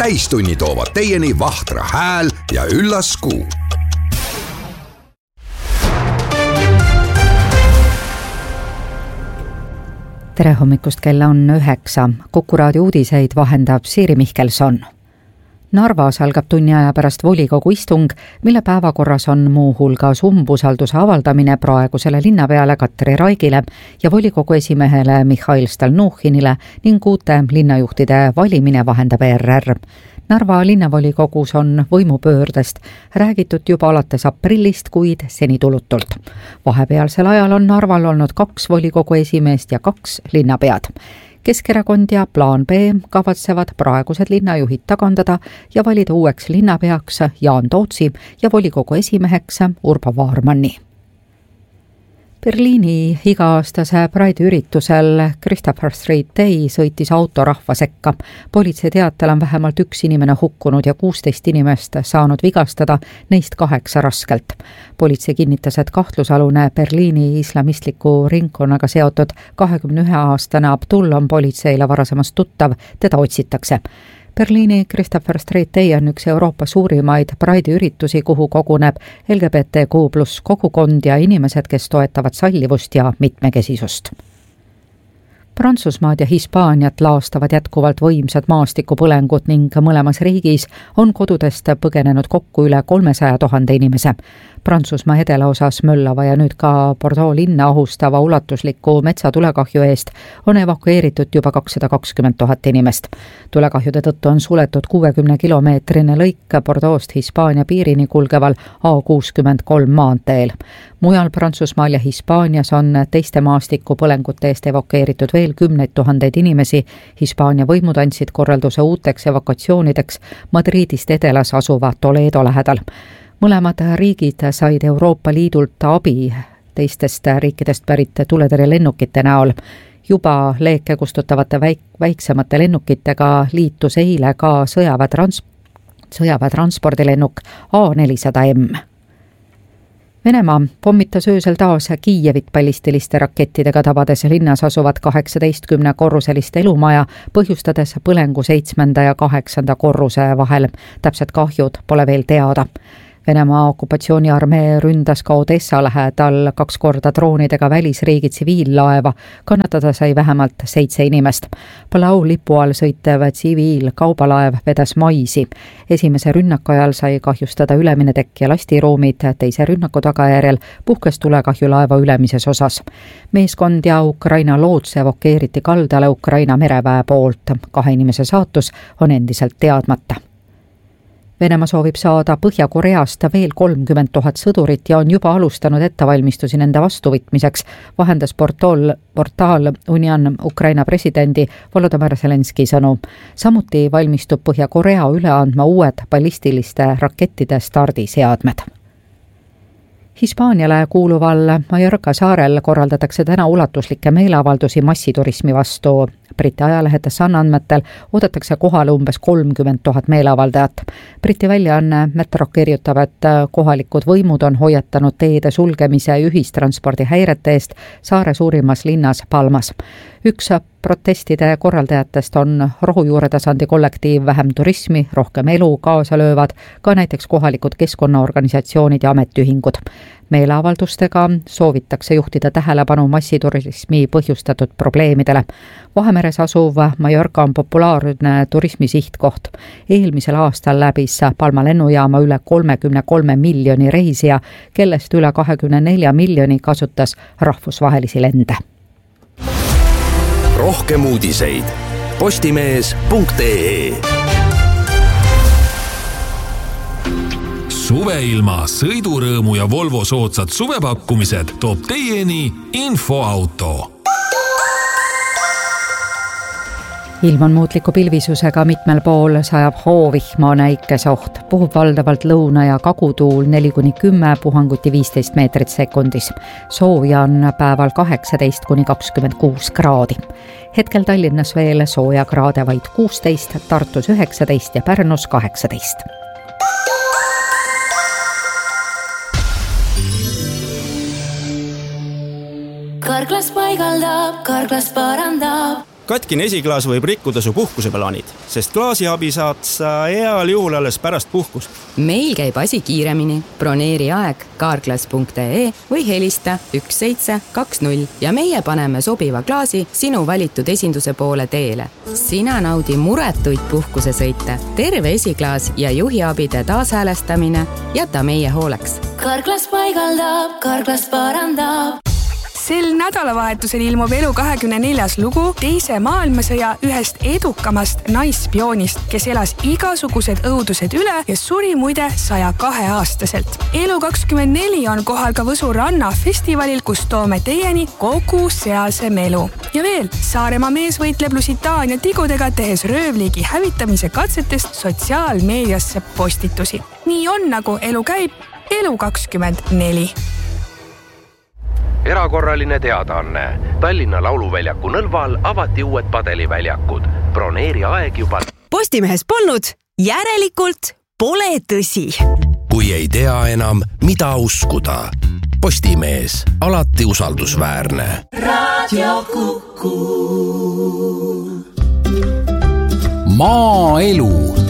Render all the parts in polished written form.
Täistunni toovad teieni Vahtra hääl ja üllas Kuu. Tere hommikust, kella on 9. Kuku raadio uudiseid vahendab Siiri Mihkelson. Narvas algab tunni aja pärast volikogu istung, mille päevakorras on muu hulgas umbusalduse avaldamine praegusele linnapeale Katri Raigile ja volikogu esimehele Mihhail Stalnuhhinile ning uute linnajuhtide valimine, vahendab ERR. Narva linnavolikogus on võimupöördest räägitud juba alates aprillist, kuid seni tulutult. Vahepealsel ajal on Narval olnud 2 volikogu esimeest ja 2 linnapead. Keskerakond ja Plaan B kavatsevad praegused linnajuhid tagandada ja valida uueks linnapeaks Jaan Tootsi ja volikogu esimeheks Urbo Vaarmanni. Berliini iga-aastase Pride üritusel Christopher Street Day sõitis auto rahva sekka. Politsei teatel on vähemalt 1 inimene hukkunud ja 16 inimest saanud vigastada, neist 8 raskelt. Politsei kinnitas, et kahtlusalune Berliini islamistliku ringkonnaga seotud 21-aastane Abdul on politseile varasemast tuttav, teda otsitakse. Berliini Christopher Street Day on üks Euroopa suurimaid Pride'i üritusi, kuhu koguneb LGBTQ+ kogukond ja inimesed, kes toetavad sallivust ja mitmekesisust. Prantsusmaad ja Hispaaniat laastavad jätkuvalt võimsad maastikupõlengud ning mõlemas riigis on kodudest põgenenud kokku üle 300 000 inimese. Prantsusmaa edelaosas möllava ja nüüd ka Bordeaux linna ohustava ulatusliku metsatulekahju eest on evakueeritud juba 220 000 inimest. Tulekahjude tõttu on suletud 60-kilomeetrine lõik Bordeaux'st Hispaania piirini kulgeval A63 maanteel. Mujal Prantsusmaal ja Hispaanias on teiste maastikupõlengute eest evakueeritud veel 10 000 inimesi. Hispaania võimud andsid korralduse uuteks evakuatsioonideks Madridist edelas asuva Toledo lähedal. Mõlemad riigid said Euroopa Liidult abi teistest riikidest pärit tuletõrjelennukite näol. Juba leeke kustutavate väiksemate lennukitega liitus eile ka sõjaväetranspordilennuk A400M. Venemaa pommitas öösel taas Kiievit ballistiliste rakettidega, tabades linnas asuvat 18-korruselist elumaja, põhjustades põlengu 7. ja 8. korruse vahel. Täpsed kahjud pole veel teada. Venemaa okupatsiooniarmee ründas ka Odessa lähedal 2 korda droonidega välisriigi tsiviillaeva, kannatada sai vähemalt 7 inimest. Palau lipu all sõitev tsiviilkaubalaev vedas maisi. Esimese rünnaku ajal sai kahjustada ülemine tekk ja lastiruumid, teise rünnaku tagajärjel puhkes tulekahju laeva ülemises osas. Meeskond ja Ukraina loots evakueeriti kaldale Ukraina mereväe poolt. 2 inimese saatus on endiselt teadmata. Venemaa soovib saada Põhja-Koreast veel 30 000 sõdurit ja on juba alustanud ettevalmistusi nende vastuvõtmiseks, vahendas portaal Union Ukraina presidendi Volodymyr Zelenski sõnu. Samuti valmistub Põhja-Korea üle andma uued ballistiliste rakettide stardiseadmed. Hispaaniale kuuluval Mallorca saarel korraldatakse täna ulatuslikke meeleavaldusi massiturismi vastu. Briti ajalehe The Sun andmetel oodatakse kohale umbes 30 000 meeleavaldajat. Briti väljaanne Metro kirjutab, et kohalikud võimud on hoiatanud teede sulgemise ja ühistranspordi häirete eest saare suurimas linnas Palmas. Üks protestide korraldajatest on rohujuuretasandi kollektiiv Vähem turismi, rohkem elu kaasa löövad ka näiteks kohalikud keskkonnaorganisatsioonid ja ametiühingud. Meeleavaldustega soovitakse juhtida tähelepanu massiturismi põhjustatud probleemidele. Vahemeres asuv Mallorca on populaarne turismisihtkoht. Eelmisel aastal läbis Palma lennujaama üle 33 miljoni reisija, kellest üle 24 miljoni kasutas rahvusvahelisi lende. Rohkem uudiseid postimees.ee. Suveilma, sõidurõõmu ja Volvo soodsad suvepakkumised toob teieni Infoauto. Ilm on muutliku pilvisusega, mitmel pool sajab hoovihma, näikesoht. Puhub valdavalt lõuna- ja kagutuul 4-10, puhanguti 15 meetrit sekundis. Sooja on päeval 18-26 kraadi. Hetkel Tallinnas veel sooja kraade vaid 16, Tartus 19 ja Pärnus 18. Karklas paigaldab, karklas parandab. Katkine esiklaas võib rikkuda su puhkuseplaanid, sest klaasiabi saad sa heal juhul alles pärast puhkust. Meil käib asi kiiremini. Broneeri aeg carglass.ee või helista 1720 ja meie paneme sobiva klaasi sinu valitud esinduse poole teele. Sina naudi muretuid puhkusesõite, terve esiklaas ja juhiabide taashäälestamine jäta meie hooleks. Carglass paigaldab, Carglass parandab. Sel nädalavahetusel ilmub Elu24 lugu teise maailmasõja ühest edukamast naisspioonist, kes elas igasugused õudused üle ja suri muide 102-aastaselt. Elu24 on kohal ka Võsu ranna festivalil, kus toome teieni kogu sealse melu. Ja veel, Saaremaa mees võitleb Lusitaania tigudega, tehes röövliigi hävitamise katsetest sotsiaalmeediasse postitusi. Nii on, nagu elu käib, Elu24. Erakorraline teadaanne. Tallinna Lauluväljaku nõlval avati uued padeliväljakud. Broneeri aeg juba. Postimehes polnud, järelikult pole tõsi. Kui ei tea enam, mida uskuda. Postimees, alati usaldusväärne. Radio Kuku. Maaelu.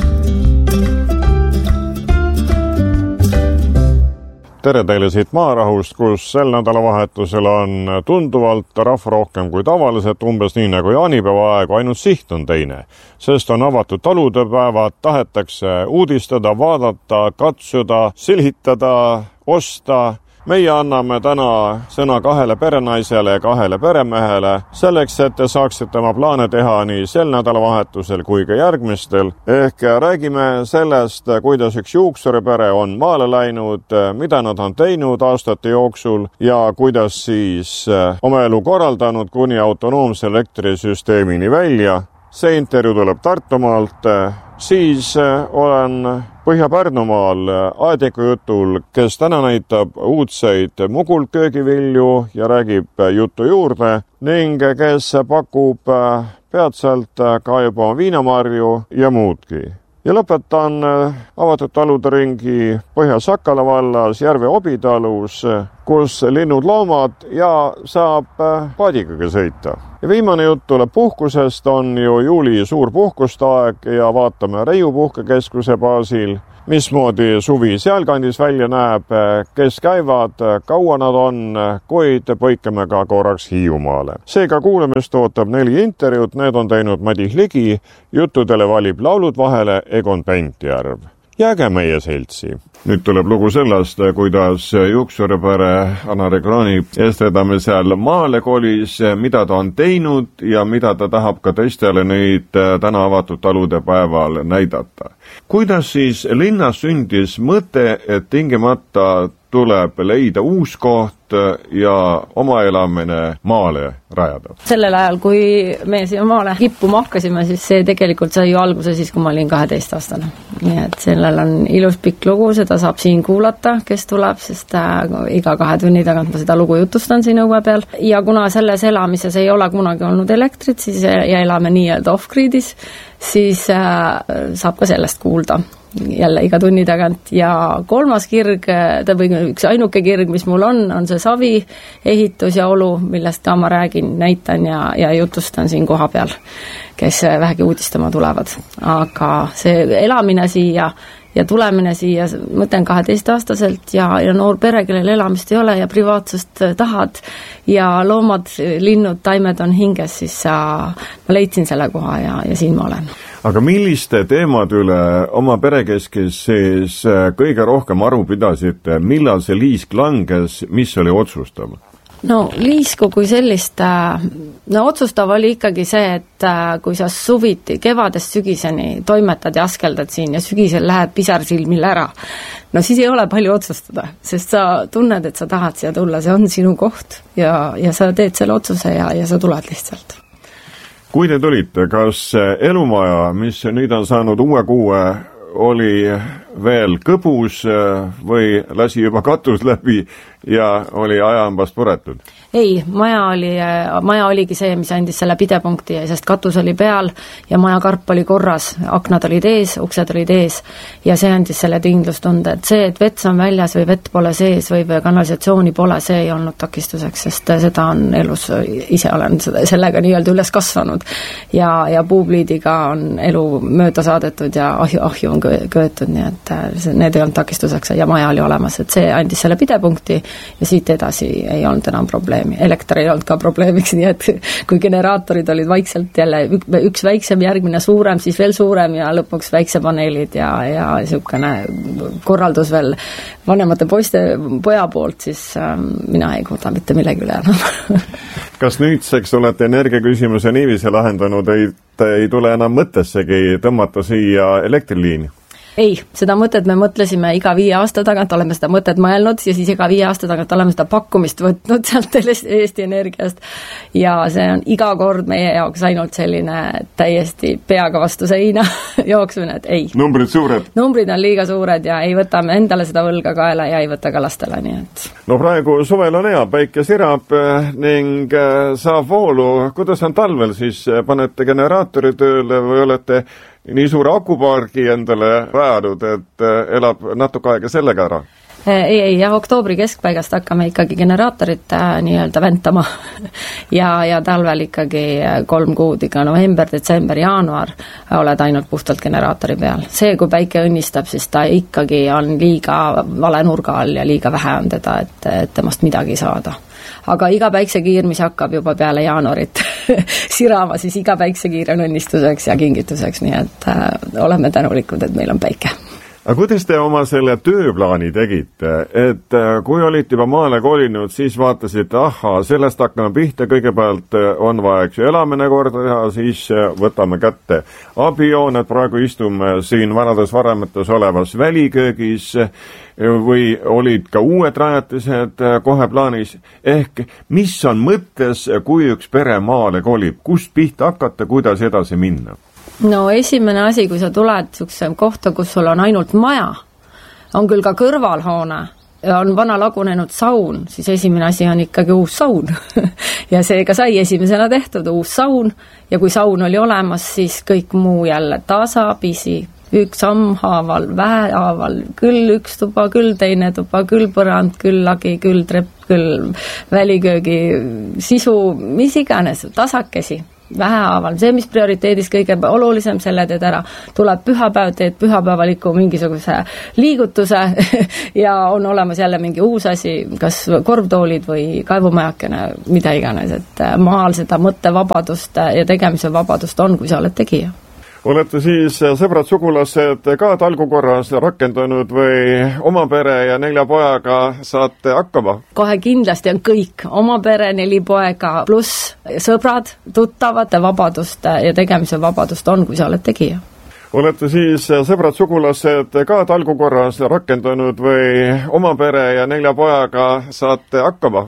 Tere teile siit Maarahust, kus sel nädalavahetusel on tunduvalt rahva rohkem kui tavaliselt, umbes nii nagu jaanipäeva aegu, ainult siht on teine. Sest on avatud taludepäevad, tahetakse uudistada, vaadata, katsuda, silhitada, osta. Meie anname täna sõna 2 perenaisele ja 2 peremehele, selleks, et te saaksite oma plaane teha nii sel nädalavahetusel kui ka järgmistel. Ehk räägime sellest, kuidas üks juuksuripere on maale läinud, mida nad on teinud aastate jooksul ja kuidas siis oma elu korraldanud kuni autonoomse elektrisüsteemini välja. See intervjuu tuleb Tartumaalt. Siis olen Põhja-Pärnumaal Aediku jutul, kes täna näitab uudseid Mugult köögivilju ja räägib juttu juurde ning kes pakub peatselt ka juba viinamarju ja muudki. Ja lõpetan avatud talude ringi Põhja-Sakala vallas Järve Obitalus, kus linnud loomad ja saab paadigaga sõita. Ja viimane jutt tuleb puhkusest, on ju juuli suur puhkustaeg ja vaatame Reiu puhkekeskuse baasil, mismoodi suvi sealkandis välja näeb, kes käivad, kaua nad on, kuid põikame ka korraks Hiiumaale. Seega kuulamist ootab 4 intervjuud, need on teinud Madis Ligi, juttudele valib laulud vahele Egon Pentjärv. Jääge meie seltsi. Nüüd tuleb lugu sellest, kuidas juuksuripere Anna-Re Krooni eestvedamisel maale kolis, mida ta on teinud ja mida ta tahab ka teistele nüüd täna avatud talude päeval näidata. Kuidas siis linnas sündis mõte, et tingimata tuleb leida uus koht ja oma elamine maale rajada? Sellel ajal, kui me siia maale kippuma hakkasime, siis see tegelikult sai ju alguse siis, kui ma olin 12-aastane. Nii et sellel on ilus pikk lugu, seda saab siin kuulata, kes tuleb, sest iga 2 tunni tagant ma seda lugu jutustan siin õue peal. Ja kuna selles elamises ei ole kunagi olnud elektrit, siis ja elame nii-öelda off-gridis, siis saab ka sellest kuulda jälle iga tunni tagant. Ja 3. kirg, või üks ainuke kirg, mis mul on see savi, ehitus ja olu, millest ka ma räägin, näitan ja jutustan siin koha peal, kes vähegi uudistama tulevad. Aga see elamine siia ja tulemine siia, mõtlen 12-aastaselt ja noor pere, kellel elamist ei ole ja privaatsust tahad ja loomad, linnud, taimed on hinges, siis ma leidsin selle koha ja siin ma olen. Aga milliste teemad üle oma perekeskis siis kõige rohkem aru pidasite, millal see liisk langes, mis oli otsustav? No liisku kui sellist, otsustav oli ikkagi see, et kui sa suviti kevadest sügiseni toimetad ja askeldad siin ja sügisel lähed pisarsilmil ära, no siis ei ole palju otsustada, sest sa tunned, et sa tahad siia tulla, see on sinu koht ja sa teed selle otsuse ja sa tuled lihtsalt. Kui te tulite, kas elumaja, mis nüüd on saanud uue kuue, oli veel kõbus või lasi juba katus läbi ja oli ajambast puretud? ei, maja oligi see, mis andis selle pidepunkti, sest katus oli peal ja maja karp oli korras, aknad olid ees, uksed olid ees ja see andis selle kindlustunde, et see, et vets on väljas või vett pole sees või kanalisatsiooni pole, see ei olnud takistuseks, sest seda on elus, ise olen sellega nii-öelda üles kasvanud ja puupliidiga on elu mööda saadetud ja ahju on köetud, nii et need ei olnud takistuseks ja maja oli olemas, et see andis selle pidepunkti ja siit edasi ei olnud enam probleemi. Elekter ei olnud ka probleemiks, nii et kui generaatorid olid vaikselt jälle üks väiksem, järgmine suurem, siis veel suurem ja lõpuks väiksepaneelid ja niisugune korraldus veel vanemate poja poolt, siis mina ei kuuda mitte millegi üle enam. Kas nüüdseks olete energiaküsimuse niiviisi lahendanud, ei tule enam mõttessegi tõmmata siia elektriliini? Ei, seda mõtet me mõtlesime iga 5 aasta tagant, oleme seda mõtet mõelnud ja siis iga 5 aasta tagant oleme seda pakkumist võtnud sealt Eesti Energiast ja see on iga kord meie jaoks ainult selline täiesti peaga vastu seina jooksmine, et ei. Numbrid suured? Numbrid on liiga suured ja ei võta me endale seda võlga kaela ja ei võta ka lastele, nii et. No praegu suvel on hea, päike sirab ning saab voolu. Kuidas on talvel siis? Panete generaatori tööle või olete nii suure akupaargi endale rajanud, et elab natuke aega sellega ära? Ei, oktoobri keskpaigast hakkame ikkagi generaatorit nii-öelda väntama ja talvel ikkagi 3 kuud, ikka november, detsember, jaanuar oled ainult puhtalt generaatori peal. See, kui päike õnnistab, siis ta ikkagi on liiga vale nurga all ja liiga vähe on teda, et temast midagi saada. Aga iga päiksekiir, mis hakkab juba peale jaanuarit sirama, siis iga päiksekiir on õnnistuseks ja kingituseks, nii et oleme tänulikud, et meil on päike. Aga kuidas te oma selle tööplaani tegite, et kui olite juba maale kolinud, siis vaatasite, sellest hakkame pihta, kõigepealt on vaja elamine korda teha, siis võtame kätte abijooned, praegu istume siin vanades varemetes olevas väliköögis või olid ka uued rajatised kohe plaanis, ehk mis on mõttes, kui üks pere maale kolib, kust pihta hakata, kuidas edasi minna? No esimene asi, kui sa tuled niisuguse kohta, kus sul on ainult maja, on küll ka kõrvalhoone, on vana lagunenud saun, siis esimene asi on ikkagi uus saun ja seega sai esimesena tehtud uus saun ja kui saun oli olemas, siis kõik muu jälle tasapisi, üks sammhaaval, vähehaaval, küll üks tuba, küll teine tuba, küll põrand, küll lagi, küll trepp, küll väliköögi sisu, mis iganes, tasakesi. Vähehaaval, see, mis prioriteedis kõige olulisem, selle teed ära, tuleb pühapäev, teed pühapäevaliku mingisuguse liigutuse ja on olemas jälle mingi uus asi, kas korvtoolid või kaevumajakene, mida iganes, et maal seda mõttevabadust ja tegemise vabadust on, kui sa oled tegija. Olete siis sõbrad sugulased ka talgukorras rakendanud või oma pere ja 4 pojaga saate hakkama? Kohe kindlasti on kõik oma pere, 4 poega pluss sõbrad, tuttavad, vabadust ja tegemise vabadust on, kui sa oled tegija. Olete siis sõbrad sugulased ka talgukorras rakendanud või oma pere ja 4 pojaga saate hakkama?